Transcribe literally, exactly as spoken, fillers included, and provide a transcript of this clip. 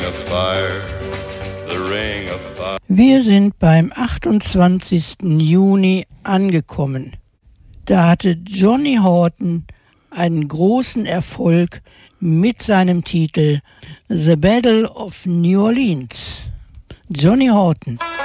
Wir sind beim achtundzwanzigsten Juni angekommen. Da hatte Johnny Horton einen großen Erfolg mit seinem Titel The Battle of New Orleans. Johnny Horton.